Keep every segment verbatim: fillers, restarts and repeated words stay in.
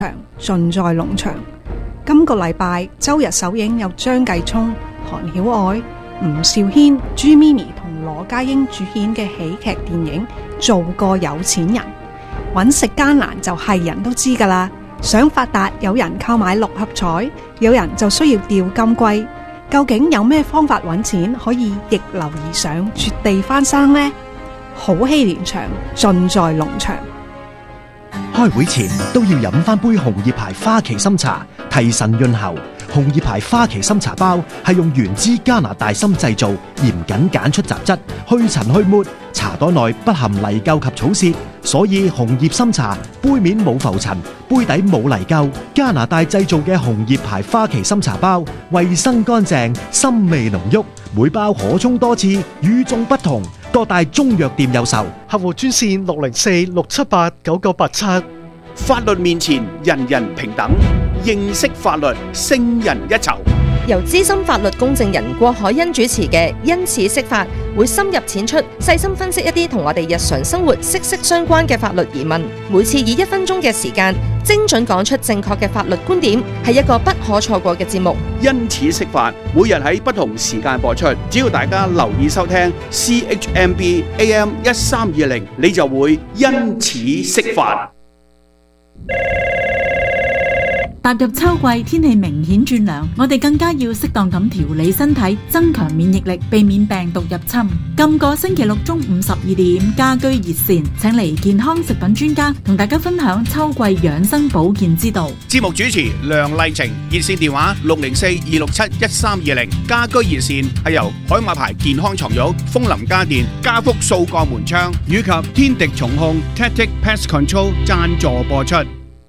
盡在農場。今個禮拜周日首映有張繼聰、韓曉愛、吳兆軒、朱咪咪同羅家英主演嘅喜劇電影《做個有錢人》。揾食艱難就係人都知㗎啦，想發達有人購買六合彩，有人就需要釣金龜。究竟有咩方法揾錢可以逆流而上，絕地翻生呢？好戲連場，盡在農場。 開會前都要飲翻杯紅葉牌花旗參茶，提神潤喉。紅葉牌花旗參茶包係用原汁加拿大參製造，嚴謹揀出雜質，去塵去沫。茶袋內不含泥垢及草屑，所以紅葉參茶杯面冇浮塵，杯底冇泥垢。加拿大製造嘅紅葉牌花旗參茶包，衛生乾淨，參味濃郁，每包可沖多次，與眾不同。各大中藥店有售， 客戶專線六零四六七八九九八七。 法律面前人人平等，認識法律勝人一籌。 由資深法律公證人郭海欣主持嘅因此釋法，會深入淺出，細心分析一啲同我哋日常生活息息相關嘅法律疑問。每次以一分鐘嘅時間，精準講出正確嘅法律觀點，係一個不可錯過嘅節目。 因此釋法，每日喺不同時間播出，只要大家留意收聽 C H M B A M 一三二零，你就會因此釋法。 踏入秋季，天氣明顯轉涼，我哋更加要適當咁調理身體，增強免疫力，避免病毒入侵。今個星期六中午十二點，家居熱線請嚟健康食品專家同大家分享秋季養生保健之道。 節目主持梁麗晴，熱線電話六零四二六七一三二零。家居熱線係由海馬牌健康床褥、楓林家電、家福掃鋼門窗以及天敵蟲控 Tactic Pest Control 贊助播出。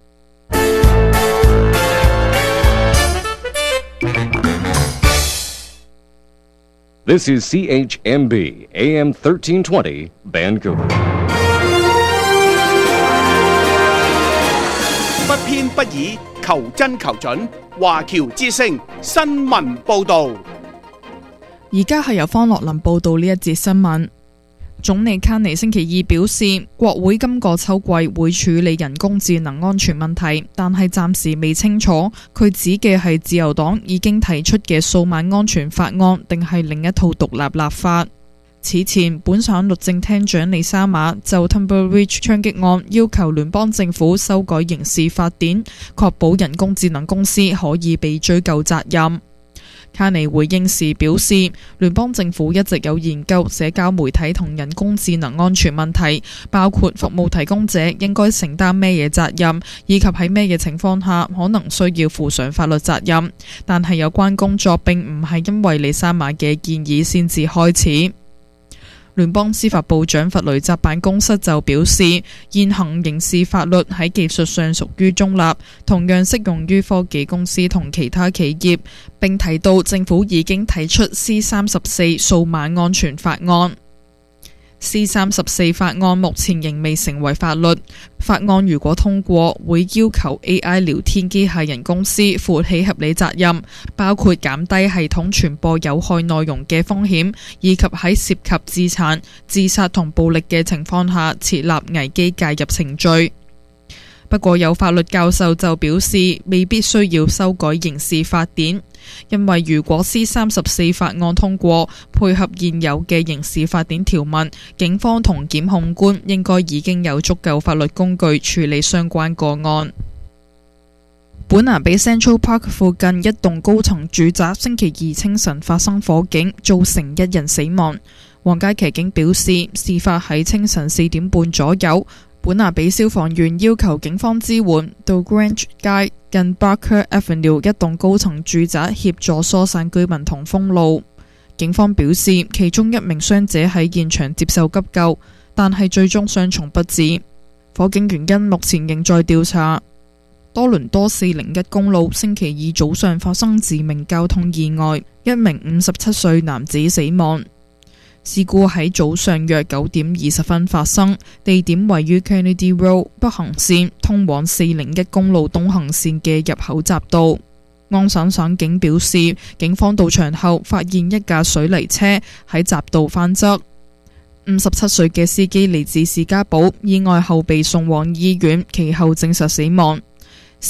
This is C H M B A M thirteen twenty Vancouver。 不偏不倚，求真求準，華僑之聲新聞報導。 而家係由方樂林報導呢一節新聞。總理卡尼星期二表示，國會今個秋季會處理人工智能安全問題，但係暫時未清楚佢指嘅係自由黨已經提出嘅數碼安全法案，定係另一套獨立立法。此前，本省律政廳長李沙馬就 Tumbleweed 槍擊案要求聯邦政府修改刑事法典，確保人工智能公司可以被追究責任。卡尼回應時表示，聯邦政府一直有研究社交媒體同人工智能安全問題，包括服務提供者應該承擔咩嘢責任，以及喺咩嘢情況下可能需要負上法律責任。但係有關工作並唔係因為李沙馬嘅建議先至開始。聯邦司法部長弗雷澤辦公室就表示，現行刑事法律喺技術上屬於中立，同樣適用於科技公司同其他企業，並提到政府已經提出 C 三十四 數碼安全法案。C 三十四 法案目前仍未成為法律。法案如果通過，會要求 A I 聊天機械人公司負起合理責任，包括減低系統傳播有害內容嘅風險，以及喺涉及自殘、自殺同暴力嘅情況下設立危機介入程序。不過有法律教授就表示，未必需要修改刑事法典，因為如果 C 三十四 法案通過，配合現有嘅刑事法典條文，警方同檢控官應該已經有足夠法律工具處理相關個案。本拿比 Central Park 附近一棟高層住宅星期二清晨發生火警，造成一人死亡。皇家騎警表示，事發喺清晨四點半左右。本拿比消防員要求警方支援，到 Grange 街近 Barker Avenue 一棟高層住宅協助疏散居民同封路。警方表示，其中一名傷者喺現場接受急救，但係最終傷重不治。火警原因目前仍在調查。多倫多四零一公路星期二早上發生致命交通意外，一名五十七歲男子死亡。事故喺早上約九點二十分發生，地點位於 Kennedy Road 北行線通往四零一公路東行線嘅入口匝道。安省省警表示，警方到場後發現一架水泥車喺匝道翻側。五十七歲嘅司機嚟自士嘉堡，意外後被送往醫院，其後證實死亡。